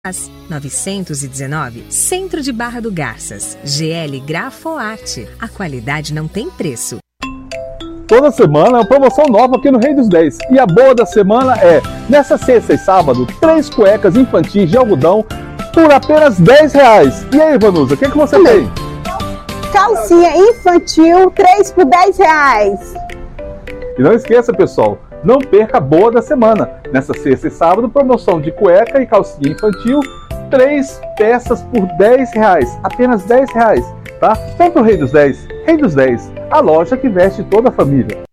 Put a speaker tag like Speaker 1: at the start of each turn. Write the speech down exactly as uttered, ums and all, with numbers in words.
Speaker 1: novecentos e dezenove, Centro de Barra do Garças. G L Grafoarte. A qualidade não tem preço.
Speaker 2: Toda semana é uma promoção nova aqui no Rei dos dez. E a boa da semana é, nessa sexta e sábado, três cuecas infantis de algodão por apenas dez reais. E aí, Vanusa, o que, que você
Speaker 3: Também.
Speaker 2: tem?
Speaker 3: Calcinha infantil, três por dez reais.
Speaker 2: E não esqueça, pessoal, não perca a boa da semana. Nessa sexta e sábado, promoção de cueca e calcinha infantil, três peças por dez reais. Apenas dez reais, tá? Vem pro Rei dos dez. Rei dos dez, a loja que veste toda a família.